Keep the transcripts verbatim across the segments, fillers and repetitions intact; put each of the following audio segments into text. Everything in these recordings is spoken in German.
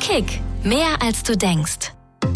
Kick, mehr als du denkst.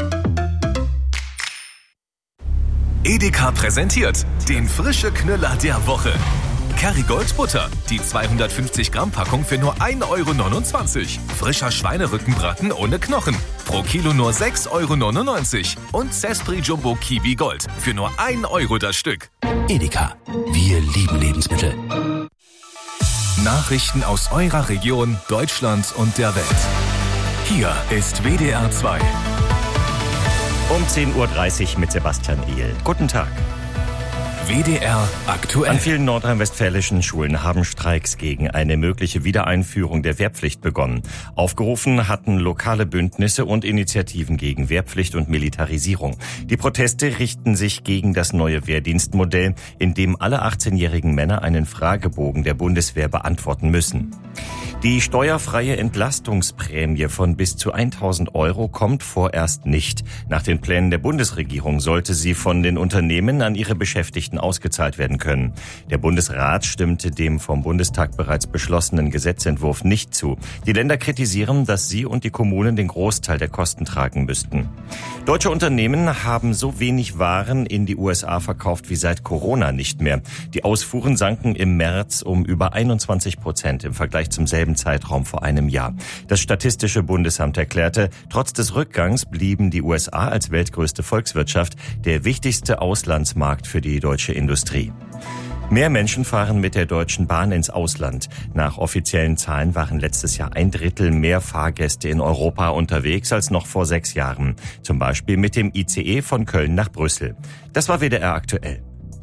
Edeka präsentiert den frische Knüller der Woche. Kerrygold Butter, die zweihundertfünfzig Gramm Packung für nur ein Euro neunundzwanzig. Frischer Schweinerückenbraten ohne Knochen, pro Kilo nur sechs Euro neunundneunzig. Und Zespri Jumbo Kiwi Gold für nur ein Euro das Stück. Edeka, wir lieben Lebensmittel. Nachrichten aus eurer Region, Deutschland und der Welt. Hier ist W D R zwei. Um zehn Uhr dreißig mit Sebastian Ehl. Guten Tag. W D R aktuell. An vielen nordrhein-westfälischen Schulen haben Streiks gegen eine mögliche Wiedereinführung der Wehrpflicht begonnen. Aufgerufen hatten lokale Bündnisse und Initiativen gegen Wehrpflicht und Militarisierung. Die Proteste richten sich gegen das neue Wehrdienstmodell, in dem alle achtzehnjährigen Männer einen Fragebogen der Bundeswehr beantworten müssen. Die steuerfreie Entlastungsprämie von bis zu tausend Euro kommt vorerst nicht. Nach den Plänen der Bundesregierung sollte sie von den Unternehmen an ihre Beschäftigten ausgezahlt werden können. Der Bundesrat stimmte dem vom Bundestag bereits beschlossenen Gesetzentwurf nicht zu. Die Länder kritisieren, dass sie und die Kommunen den Großteil der Kosten tragen müssten. Deutsche Unternehmen haben so wenig Waren in die U S A verkauft wie seit Corona nicht mehr. Die Ausfuhren sanken im März um über einundzwanzig Prozent im Vergleich zum selben Zeitraum vor einem Jahr. Das Statistische Bundesamt erklärte, trotz des Rückgangs blieben die U S A als weltgrößte Volkswirtschaft der wichtigste Auslandsmarkt für die deutsche Industrie. Mehr Menschen fahren mit der Deutschen Bahn ins Ausland. Nach offiziellen Zahlen waren letztes Jahr ein Drittel mehr Fahrgäste in Europa unterwegs als noch vor sechs Jahren. Zum Beispiel mit dem I C E von Köln nach Brüssel. Das war W D R aktuell.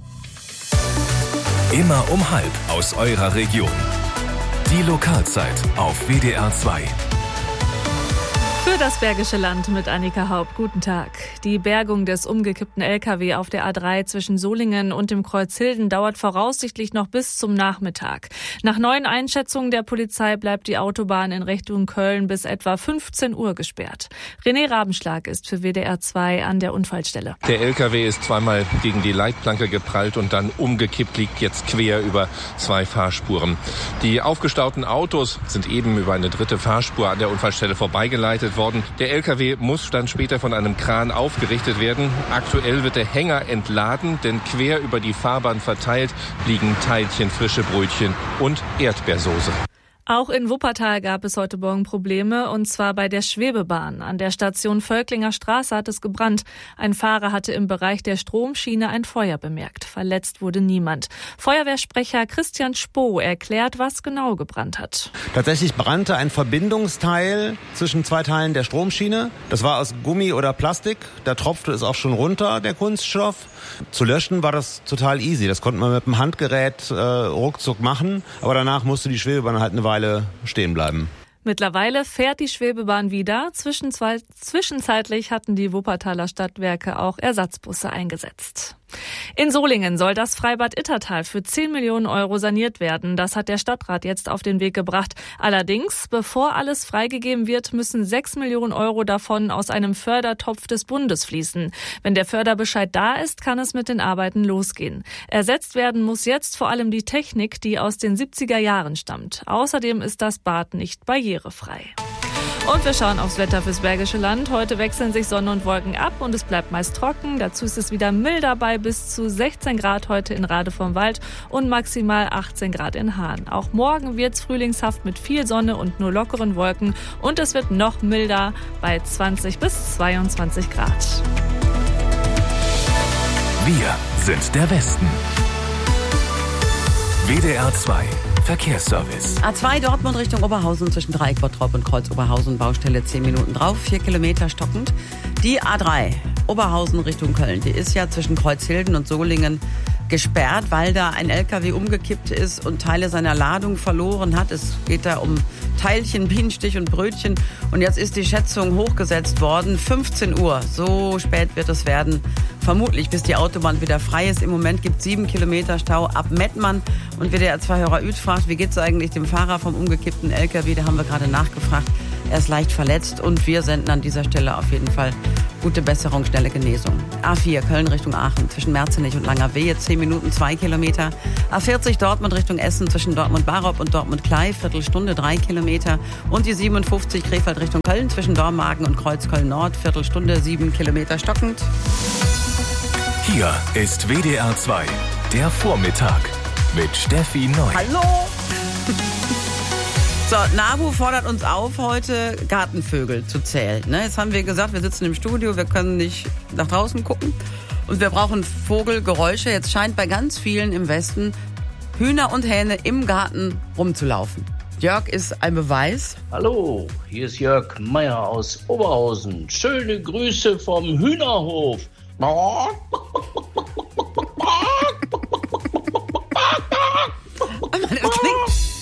Immer um halb aus eurer Region. Die Lokalzeit auf W D R zwei. Für das Bergische Land mit Annika Haupt. Guten Tag. Die Bergung des umgekippten L K W auf der A drei zwischen Solingen und dem Kreuz Hilden dauert voraussichtlich noch bis zum Nachmittag. Nach neuen Einschätzungen der Polizei bleibt die Autobahn in Richtung Köln bis etwa fünfzehn Uhr gesperrt. René Rabenschlag ist für W D R zwei an der Unfallstelle. Der L K W ist zweimal gegen die Leitplanke geprallt und dann umgekippt, liegt jetzt quer über zwei Fahrspuren. Die aufgestauten Autos sind eben über eine dritte Fahrspur an der Unfallstelle vorbeigeleitet worden. Der L K W muss dann später von einem Kran aufgerichtet werden. Aktuell wird der Hänger entladen, denn quer über die Fahrbahn verteilt liegen Teilchen, frische Brötchen und Erdbeersoße. Auch in Wuppertal gab es heute Morgen Probleme, und zwar bei der Schwebebahn. An der Station Völklinger Straße hat es gebrannt. Ein Fahrer hatte im Bereich der Stromschiene ein Feuer bemerkt. Verletzt wurde niemand. Feuerwehrsprecher Christian Spoh erklärt, was genau gebrannt hat. Tatsächlich brannte ein Verbindungsteil zwischen zwei Teilen der Stromschiene. Das war aus Gummi oder Plastik. Da tropfte es auch schon runter, der Kunststoff. Zu löschen war das total easy. Das konnte man mit dem Handgerät äh, ruckzuck machen. Aber danach musste die Schwebebahn halt eine Weile stehen bleiben. Mittlerweile fährt die Schwebebahn wieder. Zwischenzeitlich hatten die Wuppertaler Stadtwerke auch Ersatzbusse eingesetzt. In Solingen soll das Freibad Ittertal für zehn Millionen Euro saniert werden. Das hat der Stadtrat jetzt auf den Weg gebracht. Allerdings, bevor alles freigegeben wird, müssen sechs Millionen Euro davon aus einem Fördertopf des Bundes fließen. Wenn der Förderbescheid da ist, kann es mit den Arbeiten losgehen. Ersetzt werden muss jetzt vor allem die Technik, die aus den siebziger Jahren stammt. Außerdem ist das Bad nicht barrierefrei. Und wir schauen aufs Wetter fürs Bergische Land. Heute wechseln sich Sonne und Wolken ab und es bleibt meist trocken. Dazu ist es wieder milder bei bis zu sechzehn Grad heute in Rade vom Wald und maximal achtzehn Grad in Hahn. Auch morgen wird's frühlingshaft mit viel Sonne und nur lockeren Wolken. Und es wird noch milder bei zwanzig bis zweiundzwanzig Grad. Wir sind der Westen. W D R zwei Verkehrsservice. A zwei Dortmund Richtung Oberhausen zwischen Dreieck Bottrop und Kreuz Oberhausen, Baustelle zehn Minuten drauf, vier Kilometer stockend. Die A drei Oberhausen Richtung Köln, die ist ja zwischen Kreuz Hilden und Solingen gesperrt, weil da ein L K W umgekippt ist und Teile seiner Ladung verloren hat. Es geht da um Teilchen, Bienenstich und Brötchen. Und jetzt ist die Schätzung hochgesetzt worden. fünfzehn Uhr, so spät wird es werden. Vermutlich, bis die Autobahn wieder frei ist. Im Moment gibt es sieben Kilometer Stau ab Mettmann. Und W D R zwei Hörer Ueth fragt, wie geht es eigentlich dem Fahrer vom umgekippten L K W? Da haben wir gerade nachgefragt. Er ist leicht verletzt und wir senden an dieser Stelle auf jeden Fall gute Besserung, schnelle Genesung. A vier Köln Richtung Aachen zwischen Merzenich und Langerwehe, zehn Minuten, zwei Kilometer. A vierzig Dortmund Richtung Essen zwischen Dortmund-Barop und Dortmund-Klei, Viertelstunde, drei Kilometer. Und die siebenundfünfzig Krefeld Richtung Köln zwischen Dormagen und Kreuzköln-Nord, Viertelstunde, sieben Kilometer stockend. Hier ist W D R zwei, der Vormittag mit Steffi Neu. Hallo! So, NABU fordert uns auf, heute Gartenvögel zu zählen. Ne, jetzt haben wir gesagt, wir sitzen im Studio, wir können nicht nach draußen gucken und wir brauchen Vogelgeräusche. Jetzt scheint bei ganz vielen im Westen Hühner und Hähne im Garten rumzulaufen. Jörg ist ein Beweis. Hallo, hier ist Jörg Meier aus Oberhausen. Schöne Grüße vom Hühnerhof.